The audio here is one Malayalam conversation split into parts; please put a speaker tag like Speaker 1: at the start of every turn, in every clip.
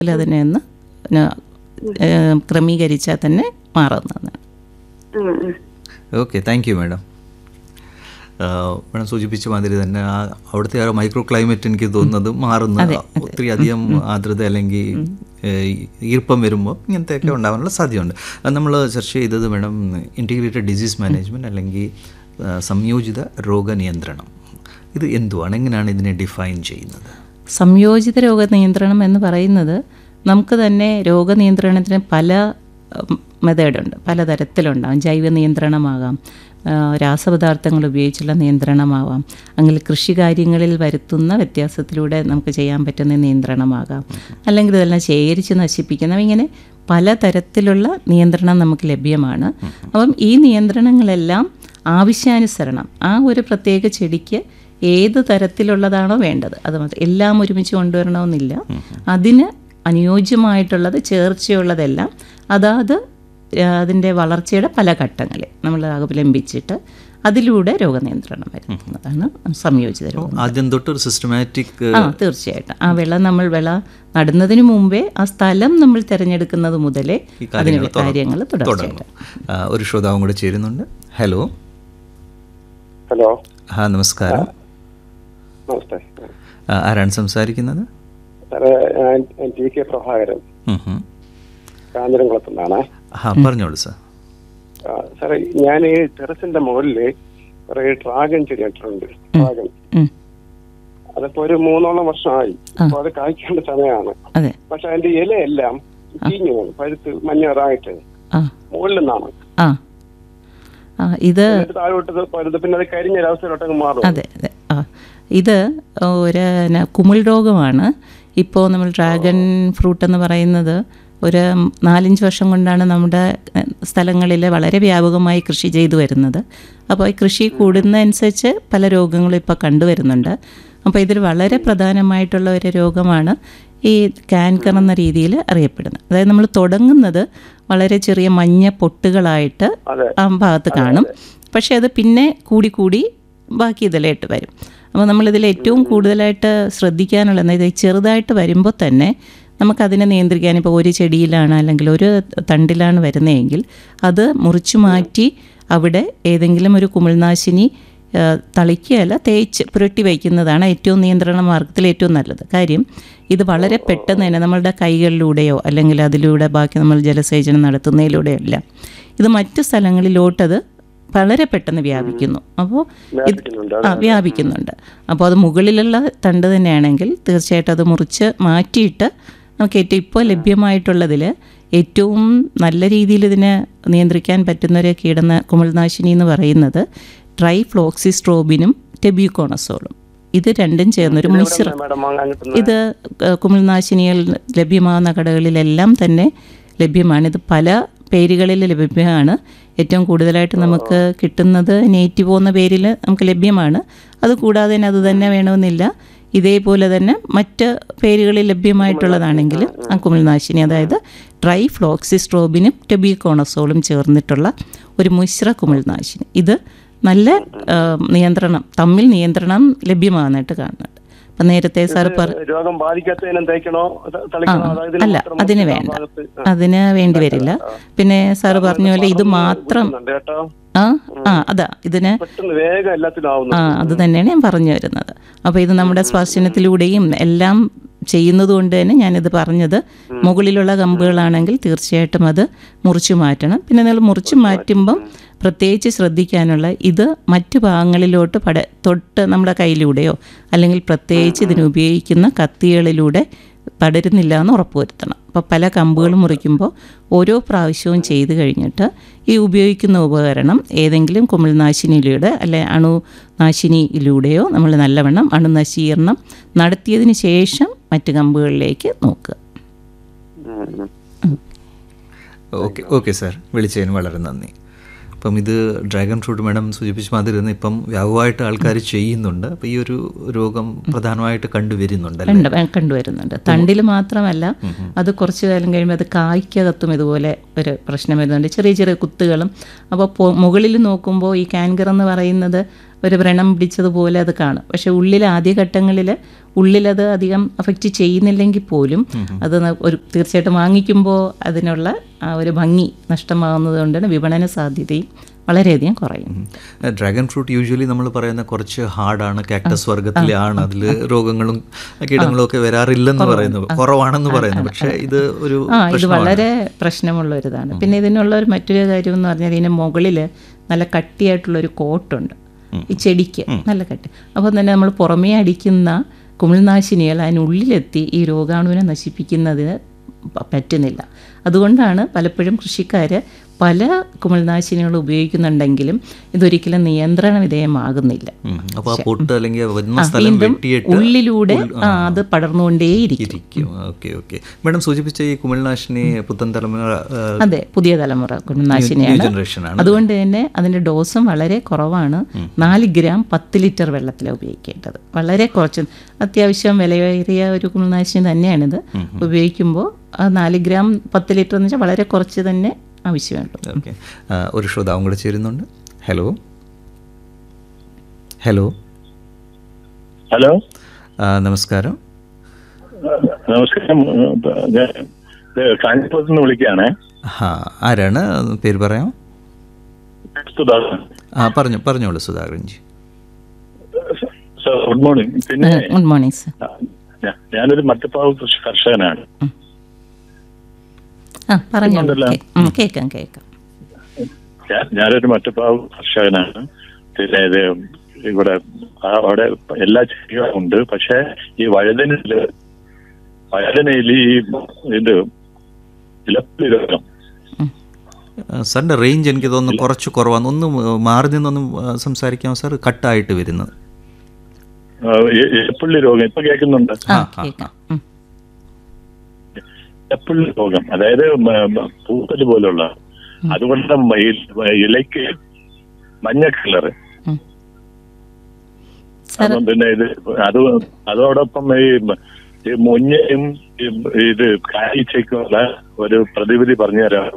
Speaker 1: അതിനെ ഒന്ന് ക്രമീകരിച്ചാൽ തന്നെ മാറുന്നതാണ്.
Speaker 2: Okay, thank you madam. Madam സൂചിപ്പിച്ച മാതിരി തന്നെ അവിടുത്തെ ആ മൈക്രോ ക്ലൈമറ്റ് എനിക്ക് തോന്നുന്നത് മാറുന്ന ഒത്തിരി അധികം ആർദ്രത അല്ലെങ്കിൽ ഈർപ്പം വരുമ്പോൾ ഇങ്ങനത്തെയൊക്കെ ഉണ്ടാകാനുള്ള സാധ്യതയുണ്ട്. അത് നമ്മൾ ചർച്ച ചെയ്തത് മാഡം ഇൻറ്റിഗ്രേറ്റഡ് ഡിസീസ് മാനേജ്മെൻറ്റ് അല്ലെങ്കിൽ സംയോജിത രോഗനിയന്ത്രണം. ഇത് എന്തുവാണ്, എങ്ങനെയാണ് ഇതിനെ ഡിഫൈൻ ചെയ്യുന്നത്?
Speaker 1: സംയോജിത രോഗനിയന്ത്രണം എന്ന് പറയുന്നത് നമുക്ക് തന്നെ രോഗനിയന്ത്രണത്തിന് പല മെത്തേഡുണ്ട്, പലതരത്തിലുണ്ടാകും. ജൈവ നിയന്ത്രണമാകാം, രാസപദാർത്ഥങ്ങൾ ഉപയോഗിച്ചുള്ള നിയന്ത്രണമാവാം, അല്ലെങ്കിൽ കൃഷി കാര്യങ്ങളിൽ വരുത്തുന്ന വ്യത്യാസത്തിലൂടെ നമുക്ക് ചെയ്യാൻ പറ്റുന്ന നിയന്ത്രണമാകാം, അല്ലെങ്കിൽ ഇതെല്ലാം ശേഖരിച്ച് നശിപ്പിക്കുന്ന, ഇങ്ങനെ പലതരത്തിലുള്ള നിയന്ത്രണം നമുക്ക് ലഭ്യമാണ്. അപ്പം ഈ നിയന്ത്രണങ്ങളെല്ലാം ആവശ്യാനുസരണം ആ ഒരു പ്രത്യേക ചെടിക്ക് ഏത് തരത്തിലുള്ളതാണോ വേണ്ടത് അത് മാത്രം, എല്ലാം ഒരുമിച്ച് കൊണ്ടുവരണമെന്നില്ല. അതിന് അനുയോജ്യമായിട്ടുള്ളത്, ചേർച്ചയുള്ളതെല്ലാം അതാത് അതിൻ്റെ വളർച്ചയുടെ പല ഘട്ടങ്ങളിൽ നമ്മൾ അവലംബിച്ചിട്ട് അതിലൂടെ രോഗനിയന്ത്രണം വരുന്നതാണ് സംയോജിത രോഗം.
Speaker 2: ആദ്യം തൊട്ട് സിസ്റ്റമാറ്റിക്.
Speaker 1: തീർച്ചയായിട്ടും ആ നമ്മൾ വിള നടുന്നതിന് മുമ്പേ ആ സ്ഥലം നമ്മൾ തിരഞ്ഞെടുക്കുന്നത് മുതലേ അതിന് കാര്യങ്ങൾ തുടർച്ചയായിട്ട്.
Speaker 2: ഒരു ശ്രോതാവും കൂടെ ചേരുന്നുണ്ട്. ഹലോ.
Speaker 3: ഹലോ.
Speaker 2: നമസ്കാരം. ആരാണ് സംസാരിക്കുന്നത്?
Speaker 3: T K Prabhakaran, കാഞ്ഞിരംകുളത്തുനിന്നാണ്.
Speaker 2: പറഞ്ഞോളൂ സാർ.
Speaker 3: സാറേ, ഞാൻ ഈ ടെറസിന്റെ മുകളില് കുറെ ഡ്രാഗൺ ചെടി നട്ടിട്ടുണ്ട്. ഡ്രാഗൺ അതിപ്പോ ഒരു 3 വർഷമായി. അപ്പൊ അത് കായ്ക്കേണ്ട സമയമാണ്. പക്ഷെ അതിന്റെ ഇലയെല്ലാം ചീഞ്ഞു പോകും, പഴുത്ത് മഞ്ഞറായിട്ട് മുകളിൽ നിന്നാണ്
Speaker 1: ഇത്
Speaker 3: താഴോട്ട് പഴുത്ത്, പിന്നെ അത് കരിഞ്ഞൊരവസ്ഥയിലോട്ടങ്ങ് മാറും.
Speaker 1: അതെ അതെ. ഇത് ഒരു കുമിൾ രോഗമാണ്. ഇപ്പോൾ നമ്മൾ ഡ്രാഗൺ ഫ്രൂട്ട് എന്ന് പറയുന്നത് ഒരു 4-5 വർഷം കൊണ്ടാണ് നമ്മുടെ സ്ഥലങ്ങളിൽ വളരെ വ്യാപകമായി കൃഷി ചെയ്തു വരുന്നത്. അപ്പോൾ ഈ കൃഷി കൂടുന്നതനുസരിച്ച് പല രോഗങ്ങളും ഇപ്പോൾ കണ്ടുവരുന്നുണ്ട്. അപ്പോൾ ഇതിൽ വളരെ പ്രധാനമായിട്ടുള്ള ഒരു രോഗമാണ് ഈ കാൻകർ എന്ന രീതിയിൽ അറിയപ്പെടുന്നത്. അതായത് നമ്മൾ തുടങ്ങുന്നത് വളരെ ചെറിയ മഞ്ഞ പൊട്ടുകളായിട്ട് ആ ഭാഗത്ത് കാണും. പക്ഷേ അത് പിന്നെ കൂടി ബാക്കി ഇതിലായിട്ട് വരും. അപ്പോൾ നമ്മളിതിൽ ഏറ്റവും കൂടുതലായിട്ട് ശ്രദ്ധിക്കാനുള്ള ഇത് ചെറുതായിട്ട് വരുമ്പോൾ തന്നെ നമുക്കതിനെ നിയന്ത്രിക്കാൻ, ഇപ്പോൾ ഒരു ചെടിയിലാണ് അല്ലെങ്കിൽ ഒരു തണ്ടിലാണ് വരുന്നതെങ്കിൽ അത് മുറിച്ചു മാറ്റി അവിടെ ഏതെങ്കിലും ഒരു കുമിൾനാശിനി തളിക്കുകയല്ല, തേച്ച് പുരട്ടി വയ്ക്കുന്നതാണ് ഏറ്റവും നിയന്ത്രണ മാർഗത്തിൽ ഏറ്റവും നല്ലത്. കാര്യം ഇത് വളരെ പെട്ടെന്ന് തന്നെ നമ്മളുടെ കൈകളിലൂടെയോ അല്ലെങ്കിൽ അതിലൂടെ ബാക്കി നമ്മൾ ജലസേചനം നടത്തുന്നതിലൂടെയോ അല്ല, ഇത് മറ്റു സ്ഥലങ്ങളിലോട്ടത് വളരെ പെട്ടെന്ന് വ്യാപിക്കുന്നു. അപ്പോൾ വ്യാപിക്കുന്നുണ്ട്. അപ്പോൾ അത് മുകളിലുള്ള തണ്ട് തന്നെയാണെങ്കിൽ തീർച്ചയായിട്ടും അത് മുറിച്ച് മാറ്റിയിട്ട് നമുക്ക് ഏറ്റവും ഇപ്പോൾ ലഭ്യമായിട്ടുള്ളതിൽ ഏറ്റവും നല്ല രീതിയിൽ ഇതിനെ നിയന്ത്രിക്കാൻ പറ്റുന്നൊരു കുമിൾനാശിനി എന്ന് പറയുന്നത് ട്രൈഫ്ലോക്സിസ്ട്രോബിനും ടെബ്യൂക്കോണസോളും. ഇത് രണ്ടും ചേർന്നൊരു മിശ്രം. ഇത് കുമിൾനാശിനികൾ ലഭ്യമാകുന്ന കടകളിലെല്ലാം തന്നെ ലഭ്യമാണ്. ഇത് പല പേരുകളിൽ ലഭ്യമാണ്. ഏറ്റവും കൂടുതലായിട്ട് നമുക്ക് കിട്ടുന്നത് നേറ്റീവോ എന്ന പേരിൽ നമുക്ക് ലഭ്യമാണ്. അതുകൂടാതെ തന്നെ അത് തന്നെ വേണമെന്നില്ല, ഇതേപോലെ തന്നെ മറ്റ് പേരുകളിൽ ലഭ്യമായിട്ടുള്ളതാണെങ്കിൽ ആ കുമിൾനാശിനി, അതായത് ട്രൈഫ്ലോക്സിസ്ട്രോബിനും ടെബ്യൂക്കോണസോളും ചേർന്നിട്ടുള്ള ഒരു മിശ്ര കുമിൾനാശിനി, ഇത് നല്ല നിയന്ത്രണം ലഭ്യമാകുന്നതായിട്ട് കാണുന്നുണ്ട്. അപ്പം നേരത്തെ സാർ അല്ല, അതിന് വേണ്ട, അതിന് വേണ്ടി വരില്ല. പിന്നെ സാറ് പറഞ്ഞ പോലെ ഇത് മാത്രം അതാ ഇതിന് അത് തന്നെയാണ് ഞാൻ പറഞ്ഞു വരുന്നത്. അപ്പോൾ ഇത് നമ്മുടെ സ്പർശനത്തിലൂടെയും എല്ലാം ചെയ്യുന്നത് കൊണ്ട് തന്നെ ഞാനിത് പറഞ്ഞത്, മുകളിലുള്ള കമ്പുകളാണെങ്കിൽ തീർച്ചയായിട്ടും അത് മുറിച്ചു മാറ്റണം. പിന്നെ നിങ്ങൾ മുറിച്ചു മാറ്റുമ്പം പ്രത്യേകിച്ച് ശ്രദ്ധിക്കാനുള്ള, ഇത് മറ്റു ഭാഗങ്ങളിലോട്ട് തൊട്ട് നമ്മുടെ കയ്യിലൂടെയോ അല്ലെങ്കിൽ പ്രത്യേകിച്ച് ഇതിനുപയോഗിക്കുന്ന കത്തികളിലൂടെ പടരുന്നില്ല എന്ന് ഉറപ്പുവരുത്തണം. അപ്പോൾ പല കമ്പുകൾ മുറിക്കുമ്പോൾ ഓരോ പ്രാവശ്യവും ചെയ്ത് കഴിഞ്ഞിട്ട് ഈ ഉപയോഗിക്കുന്ന ഉപകരണം ഏതെങ്കിലും കുമിൾനാശിനിയിലൂടെ അല്ലെ അണുനാശിനിയിലൂടെയോ നമ്മൾ നല്ലവണ്ണം അണുനശീകരണം നടത്തിയതിന് ശേഷം മറ്റ് കമ്പുകളിലേക്ക് നോക്കുക.
Speaker 2: ഓക്കെ സാർ, വിളിച്ചതിന് വളരെ നന്ദി. അപ്പം ഇത് ഡ്രാഗൺ ഫ്രൂട്ട് മാഡം സൂചിപ്പിച്ച മാതിരി തന്നെ ഇപ്പം വ്യാപകമായിട്ട് ആൾക്കാർ ചെയ്യുന്നുണ്ട്. അപ്പം ഈ ഒരു രോഗം പ്രധാനമായിട്ട് കണ്ടുവരുന്നുണ്ട്.
Speaker 1: തണ്ടിൽ മാത്രമല്ല, അത് കുറച്ച് കാലം കഴിയുമ്പോൾ അത് കായ്ക്കകത്തും ഇതുപോലെ ഒരു പ്രശ്നം വരുന്നുണ്ട്, ചെറിയ ചെറിയ കുത്തുകളും. അപ്പോൾ മുകളിൽ നോക്കുമ്പോൾ ഈ കാൻകർ എന്ന് പറയുന്നത് ഒരു വ്രണം പിടിച്ചതുപോലെ അത് കാണും. പക്ഷേ ഉള്ളിൽ ആദ്യഘട്ടങ്ങളിൽ ഉള്ളിലത് അധികം അഫക്റ്റ് ചെയ്യുന്നില്ലെങ്കിൽ പോലും അത് തീർച്ചയായിട്ടും വാങ്ങിക്കുമ്പോൾ അതിനുള്ള ആ ഒരു ഭംഗി നഷ്ടമാകുന്നത് കൊണ്ടാണ് വിപണന സാധ്യതയും വളരെയധികം കുറയും.
Speaker 2: ഡ്രാഗൺ ഫ്രൂട്ട് യൂഷ്വലി നമ്മൾ പറയുന്ന കുറച്ച് ഹാർഡാണ്, കാക്ടസ് വർഗത്തിലെ ആണ്, അതിൽ രോഗങ്ങളും കീടങ്ങളും ഒക്കെ വരാറില്ലെന്ന് പറയുന്നത്, കുറവാണെന്ന് പറയുന്നത്. പക്ഷേ ഇത് ഒരു
Speaker 1: ഇത് വളരെ പ്രശ്നമുള്ള ഒരു ഇതാണ്. പിന്നെ ഇതിനുള്ള ഒരു മറ്റൊരു കാര്യം എന്ന് പറഞ്ഞാൽ ഇതിന് മുകളിൽ നല്ല കട്ടിയായിട്ടുള്ളൊരു കോട്ടുണ്ട് ഈ ചെടിക്ക്, നല്ല കട്ടി. അപ്പോൾ തന്നെ നമ്മൾ പുറമേ അടിക്കുന്ന കുമിൾനാശിനികൾ അതിനുള്ളിലെത്തി ഈ രോഗാണുവിനെ നശിപ്പിക്കുന്നതിന് പറ്റുന്നില്ല. അതുകൊണ്ടാണ് പലപ്പോഴും കൃഷിക്കാർ പല കുമിൾനാശിനികൾ ഉപയോഗിക്കുന്നുണ്ടെങ്കിലും ഇതൊരിക്കലും നിയന്ത്രണ വിധേയമാകുന്നില്ല. വീണ്ടും ഉള്ളിലൂടെ അത് പടർന്നുകൊണ്ടേയിരിക്കും.
Speaker 2: മാഡം സൂചിപ്പിച്ച ഈ കുമിൾനാശിനി പുത്തൻ തലമുറ,
Speaker 1: അതെ, പുതിയ തലമുറ കുമിൾനാശിനിയാണ്. അതുകൊണ്ട് തന്നെ അതിൻ്റെ ഡോസും വളരെ കുറവാണ്. 4 ഗ്രാം 10 ലിറ്റർ വെള്ളത്തിലാണ് ഉപയോഗിക്കേണ്ടത്. വളരെ കുറച്ച്, അത്യാവശ്യം വിലയേറിയ ഒരു കുമിൾനാശിനി തന്നെയാണിത്. ഉപയോഗിക്കുമ്പോൾ 4 ഗ്രാം 10 ലിറ്റർ എന്ന് വെച്ചാൽ വളരെ കുറച്ച് തന്നെ ആവശ്യമുണ്ട്.
Speaker 2: ഓക്കെ, ഒരു ശ്രോതാവും കൂടെ ചേരുന്നുണ്ട്. ഹലോ ഹലോ
Speaker 4: ഹലോ
Speaker 2: നമസ്കാരം.
Speaker 4: നമസ്കാരം, കാഞ്ഞിരപ്പുറത്ത് നിന്ന് വിളിക്കുകയാണേ.
Speaker 2: ആരാണ്? പേര് പറയാം.
Speaker 4: സുധാകരൻ.
Speaker 2: പറഞ്ഞോളൂ സുധാകരൻജി.
Speaker 4: Sir, good morning. പിന്നെ
Speaker 1: ഗുഡ് മോർണിംഗ് സർ.
Speaker 4: ഞാനൊരു മറ്റപ്പാവ് കർഷകനാണ്.
Speaker 1: കേൾക്കാം.
Speaker 4: ഞാനൊരു മറ്റപ്പാവ് കർഷകനാണ്. പിന്നെ ഇത് ഇവിടെ അവിടെ എല്ലാ ചെടികളും ഉണ്ട്. പക്ഷെ ഈ വഴുതനയിൽ ഈ ഇത് ഇലപ്പുള്ളി രോഗം.
Speaker 2: സാറിന്റെ റേഞ്ച് എനിക്ക് തോന്നുന്നു കുറച്ച് കുറവാണ്. ഒന്ന് മാറി നിന്നൊന്നും സംസാരിക്കാം സാർ, കട്ടായിട്ട് വരുന്നത്.
Speaker 4: ഇലപ്പുള്ളി രോഗം ഇപ്പൊ കേൾക്കുന്നുണ്ട്. ഇലപ്പുള്ളി രോഗം, അതായത് പൂപ്പല് പോലുള്ള, അതുകൊണ്ട് ഇലയ്ക്ക് മഞ്ഞ കളറ്. പിന്നെ ഇത് അതോടൊപ്പം ഈ മുഞ്ഞയും ഇത് കായ്ച്ചയ്ക്കുള്ള ഒരു പ്രതിവിധി പറഞ്ഞു തരാം.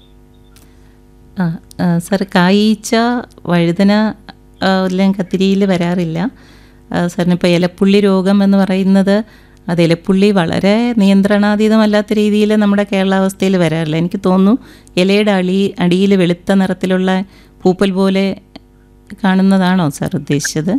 Speaker 1: സാർ, കായ്ച്ച വഴുതന എല്ലാം കത്തിരിയിൽ വരാറില്ല. സാറിനിപ്പോൾ ഇലപ്പുള്ളി രോഗം എന്ന് പറയുന്നത് അത് ഇലപ്പുള്ളി വളരെ നിയന്ത്രണാതീതമല്ലാത്ത രീതിയിൽ നമ്മുടെ കേരളാവസ്ഥയിൽ വരാറില്ല. എനിക്ക് തോന്നുന്നു ഇലയുടെ അടിയിൽ വെളുത്ത നിറത്തിലുള്ള പൂപ്പൽ പോലെ കാണുന്നതാണോ സാർ ഉദ്ദേശിച്ചത്?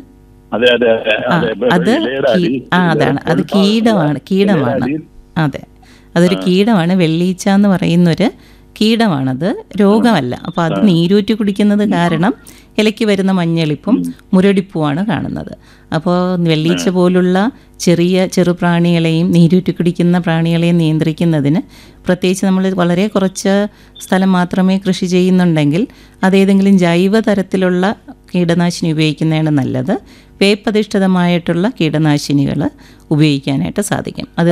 Speaker 1: അതാണ്, അത് കീടമാണ്. അതെ, അതൊരു കീടമാണ്. വെള്ളീച്ച എന്ന് പറയുന്നൊരു കീടമാണത്, രോഗമല്ല. അപ്പോൾ അത് നീരൂറ്റി കുടിക്കുന്നത് കാരണം ഇലയ്ക്ക് വരുന്ന മഞ്ഞളിപ്പും മുരടിപ്പുമാണ് കാണുന്നത്. അപ്പോൾ വെള്ളീച്ച പോലുള്ള ചെറുപ്രാണികളെയും നീരൂറ്റി കുടിക്കുന്ന പ്രാണികളെയും നിയന്ത്രിക്കുന്നതിന് പ്രത്യേകിച്ച് നമ്മൾ വളരെ കുറച്ച് സ്ഥലം മാത്രമേ കൃഷി ചെയ്യുന്നുണ്ടെങ്കിൽ അതേതെങ്കിലും ജൈവ തരത്തിലുള്ള കീടനാശിനി ഉപയോഗിക്കുന്നതാണ് നല്ലത്. വേപ്പധിഷ്ഠിതമായിട്ടുള്ള കീടനാശിനികൾ ഉപയോഗിക്കാനായിട്ട് സാധിക്കും. അത്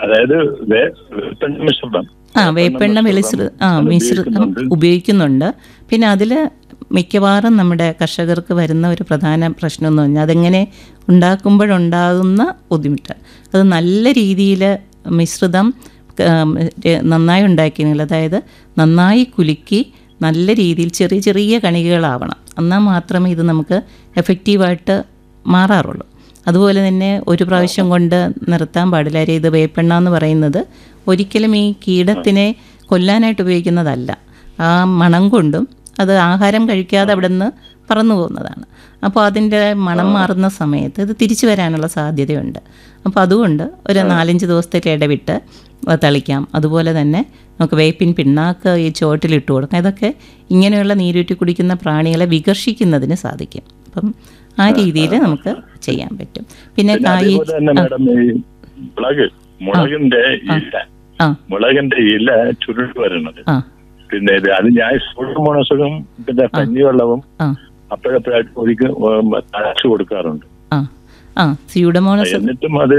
Speaker 1: വേപ്പെണ്ണ മിശ്രിതം ഉപയോഗിക്കുന്നുണ്ട്. പിന്നെ അതിൽ മിക്കവാറും നമ്മുടെ കർഷകർക്ക് വരുന്ന ഒരു പ്രധാന പ്രശ്നം എന്ന് പറഞ്ഞാൽ അതെങ്ങനെ ഉണ്ടാക്കുമ്പോഴുണ്ടാകുന്ന ബുദ്ധിമുട്ട്. അത് നല്ല രീതിയിൽ മിശ്രിതം നന്നായി ഉണ്ടാക്കിയെങ്കിൽ, അതായത് നന്നായി കുലുക്കി നല്ല രീതിയിൽ ചെറിയ ചെറിയ കണികകളാവണം. എന്നാൽ മാത്രമേ ഇത് നമുക്ക് എഫക്റ്റീവായിട്ട് മാറാറുള്ളൂ. അതുപോലെ തന്നെ ഒരു പ്രാവശ്യം കൊണ്ട് നിർത്താൻ പാടില്ല. ഇത് വേപ്പെണ്ണ എന്ന് പറയുന്നത് ഒരിക്കലും ഈ കീടത്തിനെ കൊല്ലാനായിട്ട് ഉപയോഗിക്കുന്നതല്ല. ആ മണം കൊണ്ടും അത് ആഹാരം കഴിക്കാതെ അവിടെ നിന്ന് പറന്നു പോകുന്നതാണ്. അപ്പോൾ അതിൻ്റെ മണം മാറുന്ന സമയത്ത് ഇത് തിരിച്ചു വരാനുള്ള സാധ്യതയുണ്ട്. അപ്പോൾ അതുകൊണ്ട് ഒരു 4-5 ദിവസത്തേക്ക് ഇടവിട്ട് തളിക്കാം. അതുപോലെ തന്നെ നമുക്ക് വേപ്പിൻ പിണ്ണാക്ക് ഈ ചുവട്ടിലിട്ട് കൊടുക്കാം. ഇതൊക്കെ ഇങ്ങനെയുള്ള നീരൂറ്റി കുടിക്കുന്ന പ്രാണികളെ വികർഷിക്കുന്നതിന് സാധിക്കും. അപ്പം ആ രീതിയിൽ നമുക്ക് ചെയ്യാൻ പറ്റും. പിന്നെ
Speaker 4: മുളകിന്റെ ഇല ചുരുട്ട് വരുന്നത്, പിന്നെ അത് ഞാൻ സൂഡോമോണസും പിന്നെ കഞ്ഞിവെള്ളവും അപ്പോഴപ്പോഴായിട്ട് ഒരിക്കൽ തഴച്ചു കൊടുക്കാറുണ്ട്. എന്നിട്ടും അത്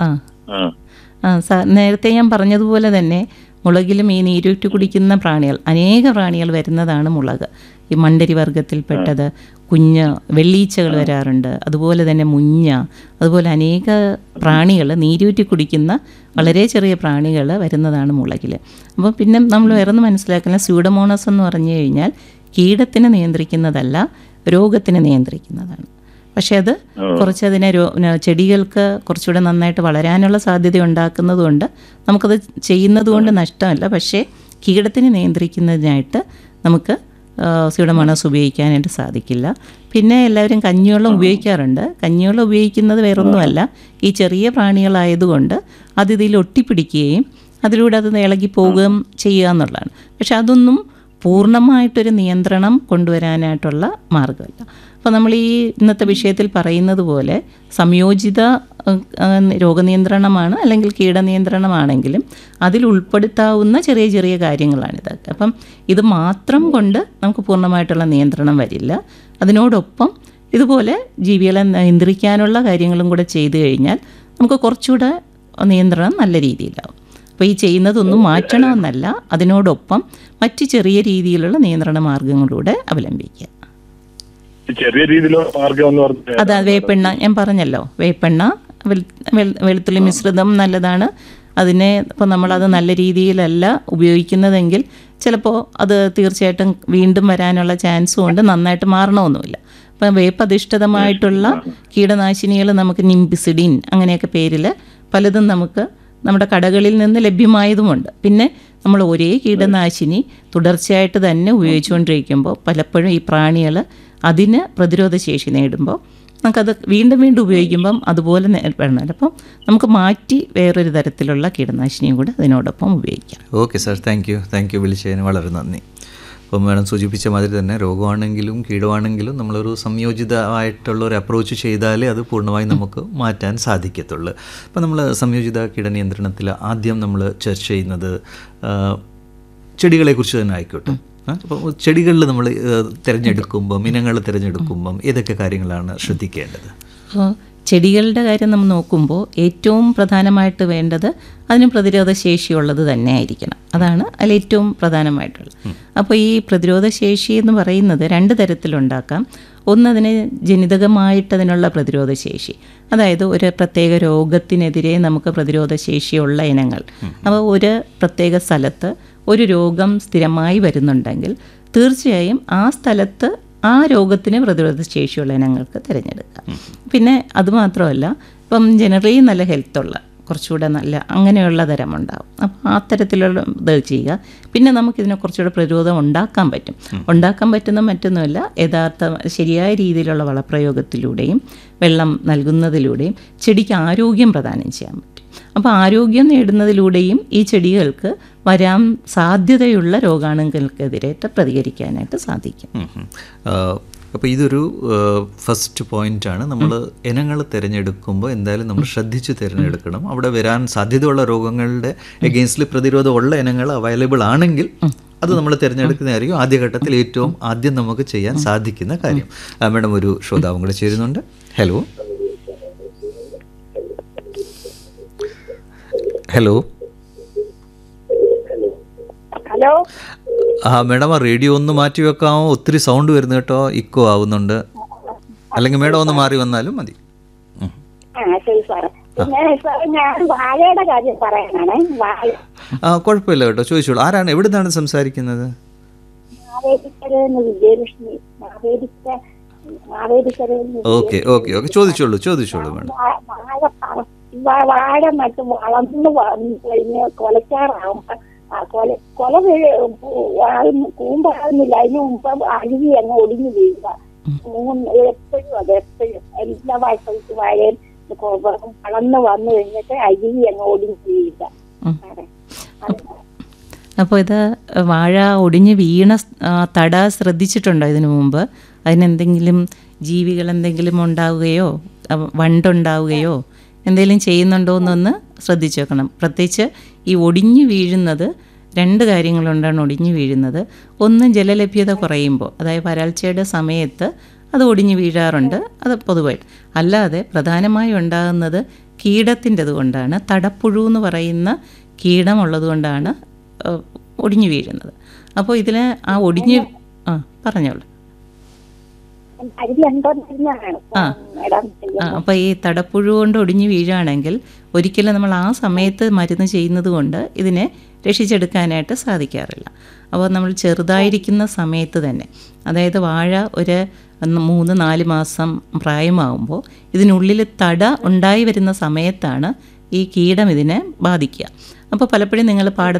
Speaker 1: നേരത്തെ ഞാൻ പറഞ്ഞതുപോലെ തന്നെ മുളകിലും ഈ നീരൂറ്റി കുടിക്കുന്ന പ്രാണികൾ, അനേക പ്രാണികൾ വരുന്നതാണ് മുളക്. ഈ മണ്ടരി വർഗത്തിൽപ്പെട്ടത്, കുഞ്ഞ് വെള്ളീച്ചകൾ വരാറുണ്ട്, അതുപോലെ തന്നെ മുഞ്ഞ, അതുപോലെ അനേക പ്രാണികൾ നീരൂറ്റി കുടിക്കുന്ന വളരെ ചെറിയ പ്രാണികൾ വരുന്നതാണ് മുളകിൽ. അപ്പോൾ പിന്നെ നമ്മൾ വേറൊന്ന് മനസ്സിലാക്കുന്ന സ്യൂഡോമോണസ് എന്ന് പറഞ്ഞു കഴിഞ്ഞാൽ കീടത്തിനെ നിയന്ത്രിക്കുന്നതല്ല, രോഗത്തിനെ നിയന്ത്രിക്കുന്നതാണ്. പക്ഷെ അത് കുറച്ചതിനെ ചെടികൾക്ക് കുറച്ചുകൂടെ നന്നായിട്ട് വളരാനുള്ള സാധ്യത ഉണ്ടാക്കുന്നതുകൊണ്ട് നമുക്കത് ചെയ്യുന്നത് നഷ്ടമല്ല. പക്ഷേ കീടത്തിനെ നിയന്ത്രിക്കുന്നതിനായിട്ട് നമുക്ക് സ്യൂഡോമോണാസ് ഉപയോഗിക്കാനായിട്ട് സാധിക്കില്ല. പിന്നെ എല്ലാവരും കഞ്ഞിവെള്ളം ഉപയോഗിക്കാറുണ്ട്. കഞ്ഞിവെള്ളം ഉപയോഗിക്കുന്നത് വേറൊന്നുമല്ല, ഈ ചെറിയ പ്രാണികളായതുകൊണ്ട് അത് ഇതിൽ ഒട്ടിപ്പിടിക്കുകയും അതിലൂടെ അത് ഇളകി പോവുകയും ചെയ്യുക എന്നുള്ളതാണ്. പക്ഷെ അതൊന്നും പൂർണ്ണമായിട്ടൊരു നിയന്ത്രണം കൊണ്ടുവരാനായിട്ടുള്ള മാർഗ്ഗമല്ല. അപ്പോൾ നമ്മൾ ഈ ഇന്നത്തെ വിഷയത്തിൽ പറയുന്നത് പോലെ സംയോജിത രോഗനിയന്ത്രണമാണ് അല്ലെങ്കിൽ കീടനിയന്ത്രണമാണെങ്കിലും അതിൽ ഉൾപ്പെടുത്താവുന്ന ചെറിയ ചെറിയ കാര്യങ്ങളാണിതൊക്കെ. അപ്പം ഇത് മാത്രം കൊണ്ട് നമുക്ക് പൂർണ്ണമായിട്ടുള്ള നിയന്ത്രണം വരില്ല. അതിനോടൊപ്പം ഇതുപോലെ ജീവികളെ നിയന്ത്രിക്കാനുള്ള കാര്യങ്ങളും കൂടെ ചെയ്തു കഴിഞ്ഞാൽ നമുക്ക് കുറച്ചുകൂടെ നിയന്ത്രണം നല്ല രീതിയിലാവും. അപ്പോൾ ഈ ചെയ്യുന്നതൊന്നും മാറ്റണമെന്നല്ല, അതിനോടൊപ്പം മറ്റ് ചെറിയ രീതിയിലുള്ള നിയന്ത്രണ മാർഗങ്ങളിലൂടെ അവലംബിക്കുക.
Speaker 4: ചെറിയ രീതിയിലുള്ള മാർഗം എന്ന് പറഞ്ഞാൽ
Speaker 1: അതാ വേപ്പെണ്ണ, ഞാൻ പറഞ്ഞല്ലോ, വേപ്പെണ്ണ വെളുത്തുള്ളി മിശ്രിതം നല്ലതാണ്. അതിനെ ഇപ്പോൾ നമ്മളത് നല്ല രീതിയിലല്ല ഉപയോഗിക്കുന്നതെങ്കിൽ ചിലപ്പോൾ അത് തീർച്ചയായിട്ടും വീണ്ടും വരാനുള്ള ചാൻസും ഉണ്ട്, നന്നായിട്ട് മാറണമൊന്നുമില്ല. അപ്പം വേപ്പധിഷ്ഠിതമായിട്ടുള്ള കീടനാശിനികൾ നമുക്ക് നിംബിസിഡിൻ അങ്ങനെയൊക്കെ പേരിൽ പലതും നമുക്ക് നമ്മുടെ കടകളിൽ നിന്ന് ലഭ്യമായതുമുണ്ട്. പിന്നെ നമ്മൾ ഒരേ കീടനാശിനി തുടർച്ചയായിട്ട് തന്നെ ഉപയോഗിച്ചുകൊണ്ടിരിക്കുമ്പോൾ പലപ്പോഴും ഈ പ്രാണികൾ അതിന് പ്രതിരോധ ശേഷി നേടുമ്പോൾ നമുക്കത് വീണ്ടും വീണ്ടും ഉപയോഗിക്കുമ്പം അതുപോലെ വേണമല്ലോ. അപ്പം നമുക്ക് മാറ്റി വേറൊരു തരത്തിലുള്ള കീടനാശിനിയും കൂടെ അതിനോടൊപ്പം ഉപയോഗിക്കാം.
Speaker 2: ഓക്കെ സാർ, താങ്ക് യു വിളിച്ചതിന് വളരെ നന്ദി. അപ്പം മാഡം സൂചിപ്പിച്ച മാതിരി തന്നെ രോഗമാണെങ്കിലും കീടമാണെങ്കിലും നമ്മളൊരു സംയോജിതമായിട്ടുള്ള ഒരു അപ്രോച്ച് ചെയ്താലേ അത് പൂർണ്ണമായി നമുക്ക് മാറ്റാൻ സാധിക്കത്തുള്ളൂ. അപ്പം നമ്മൾ സംയോജിത കീടനിയന്ത്രണത്തിൽ ആദ്യം നമ്മൾ ചർച്ച ചെയ്യുന്നത് ചെടികളെക്കുറിച്ച് തന്നെ ആയിക്കോട്ടെ. അപ്പോൾ ചെടികളിൽ നമ്മൾ തിരഞ്ഞെടുക്കുമ്പം, ഇനങ്ങൾ തിരഞ്ഞെടുക്കുമ്പം ഏതൊക്കെ കാര്യങ്ങളാണ് ശ്രദ്ധിക്കേണ്ടത്?
Speaker 1: ചെടികളുടെ കാര്യം നമ്മൾ നോക്കുമ്പോൾ ഏറ്റവും പ്രധാനമായിട്ട് വേണ്ടത് അതിന് പ്രതിരോധ ശേഷിയുള്ളത് തന്നെ ആയിരിക്കണം. അതാണ് അതിൽ ഏറ്റവും പ്രധാനമായിട്ടുള്ളത്. അപ്പോൾ ഈ പ്രതിരോധ ശേഷി എന്ന് പറയുന്നത് രണ്ട് തരത്തിലുണ്ടാക്കാം. ഒന്ന്, അതിന് ജനിതകമായിട്ടതിനുള്ള പ്രതിരോധ ശേഷി, അതായത് ഒരു പ്രത്യേക രോഗത്തിനെതിരെ നമുക്ക് പ്രതിരോധ ശേഷിയുള്ള ഇനങ്ങൾ. അപ്പോൾ ഒരു പ്രത്യേക സ്ഥലത്ത് ഒരു രോഗം സ്ഥിരമായി വരുന്നുണ്ടെങ്കിൽ തീർച്ചയായും ആ സ്ഥലത്ത് ആ രോഗത്തിന് പ്രതിരോധ ശേഷിയുള്ള ഇനങ്ങൾക്ക് തിരഞ്ഞെടുക്കാം. പിന്നെ അതുമാത്രമല്ല, ഇപ്പം ജനറലി നല്ല ഹെൽത്തുള്ള കുറച്ചുകൂടെ നല്ല അങ്ങനെയുള്ള തരമുണ്ടാകും. അപ്പോൾ ആ തരത്തിലുള്ള ഇത് ചെയ്യുക. പിന്നെ നമുക്കിതിനെ കുറച്ചുകൂടെ പ്രതിരോധം ഉണ്ടാക്കാൻ പറ്റുന്ന മറ്റൊന്നുമല്ല, യഥാർത്ഥ ശരിയായ രീതിയിലുള്ള വളപ്രയോഗത്തിലൂടെയും വെള്ളം നൽകുന്നതിലൂടെയും ചെടിക്ക് ആരോഗ്യം പ്രദാനം ചെയ്യാൻ പറ്റും. അപ്പോൾ ആരോഗ്യം നേടുന്നതിലൂടെയും ഈ ചെടികൾക്ക് വരാൻ സാധ്യതയുള്ള രോഗാണുക്കൾക്കെതിരായിട്ട് പ്രതികരിക്കാനായിട്ട് സാധിക്കും.
Speaker 2: അപ്പോൾ ഇതൊരു ഫസ്റ്റ് പോയിൻ്റാണ്. നമ്മൾ ഇനങ്ങൾ തിരഞ്ഞെടുക്കുമ്പോൾ എന്തായാലും നമ്മൾ ശ്രദ്ധിച്ച് തിരഞ്ഞെടുക്കണം. അവിടെ വരാൻ സാധ്യതയുള്ള രോഗങ്ങളുടെ എഗെയിൻസ്റ്റിൽ പ്രതിരോധമുള്ള ഇനങ്ങൾ അവൈലബിൾ ആണെങ്കിൽ അത് നമ്മൾ തിരഞ്ഞെടുക്കുന്നതായിരിക്കും ആദ്യഘട്ടത്തിൽ ഏറ്റവും ആദ്യം നമുക്ക് ചെയ്യാൻ സാധിക്കുന്ന കാര്യം. മാഡം, ഒരു ശ്രോതാവും കൂടെ ചേരുന്നുണ്ട്. ഹലോ ഹലോ
Speaker 5: ഹലോ
Speaker 2: മാഡം, ആ റേഡിയോ ഒന്ന് മാറ്റി വെക്കാമോ? ഒത്തിരി സൗണ്ട് വരുന്നു കേട്ടോ, ഇക്കോ ആവുന്നുണ്ട്. അല്ലെങ്കിൽ മാഡം ഒന്ന് മാറി വന്നാലും മതി.
Speaker 5: ശരി സാറേ. ഞാൻ വാഴയുടെ കാര്യം പറയാനാണ്.
Speaker 2: കുഴപ്പമില്ല കേട്ടോ, ചോദിച്ചോളൂ. ആരാണ്, എവിടുന്നാണ് സംസാരിക്കുന്നത്? ഓക്കെ ചോദിച്ചോളൂ മാഡം.
Speaker 5: വാഴ നട്ട് വളർന്ന് കഴിഞ്ഞ് കൊലക്കാറാവുമ്പോ കൊല കൂമ്പാകുന്നില്ല, അതിന് മുമ്പ് അഴുകി അങ്ങ് ഒടിഞ്ഞു വീഴുക. എപ്പോഴും എല്ലാ വാഴയും വളർന്ന് വന്നു കഴിഞ്ഞിട്ട് അഴുകി അങ്ങ് ഒടിഞ്ഞു വീഴുക.
Speaker 1: അപ്പോൾ ഇത് വാഴ ഒടിഞ്ഞ് വീണ തട ശ്രദ്ധിച്ചിട്ടുണ്ടോ ഇതിനു മുമ്പ്? അതിനെന്തെങ്കിലും ജീവികൾ എന്തെങ്കിലും ഉണ്ടാവുകയോ വണ്ടുണ്ടാവുകയോ എന്തെങ്കിലും ചെയ്യുന്നുണ്ടോ എന്നൊന്ന് ശ്രദ്ധിച്ചു വെക്കണം. പ്രത്യേകിച്ച് ഈ ഒടിഞ്ഞു വീഴുന്നത് രണ്ട് കാര്യങ്ങളുണ്ടാണ് ഒടിഞ്ഞു വീഴുന്നത്. ഒന്ന്, ജലലഭ്യത കുറയുമ്പോൾ, അതായത് വരൾച്ചയുടെ സമയത്ത് അത് ഒടിഞ്ഞു വീഴാറുണ്ട്, അത് പൊതുവായിട്ട്. അല്ലാതെ പ്രധാനമായും ഉണ്ടാകുന്നത് കീടത്തിൻ്റെത് കൊണ്ടാണ്. തടപ്പുഴു എന്ന് പറയുന്ന കീടമുള്ളത് കൊണ്ടാണ് ഒടിഞ്ഞു വീഴുന്നത്. അപ്പോൾ ഇതിൽ ആ ഒടിഞ്ഞ് പറഞ്ഞോളൂ.
Speaker 5: അരുവി ഉണ്ടോന്നാണ് മേഡം
Speaker 1: അപ്പോൾ ഈ തടപ്പുഴു കൊണ്ട് ഒടിഞ്ഞു വീഴുകയാണെങ്കിൽ ഒരിക്കലും നമ്മൾ ആ സമയത്ത് മരുന്ന് ചെയ്യുന്നത് കൊണ്ട് ഇതിനെ രക്ഷിച്ചെടുക്കാനായിട്ട് സാധിക്കാറില്ല. അപ്പോൾ നമ്മൾ ചെറുതായിരിക്കുന്ന സമയത്ത് തന്നെ, അതായത് വാഴ ഒരു 3-4 മാസം പ്രായമാകുമ്പോൾ ഇതിനുള്ളിൽ തട ഉണ്ടായി വരുന്ന സമയത്താണ് ഈ കീടം ഇതിനെ ബാധിക്കുക. അപ്പോൾ പലപ്പോഴും നിങ്ങൾ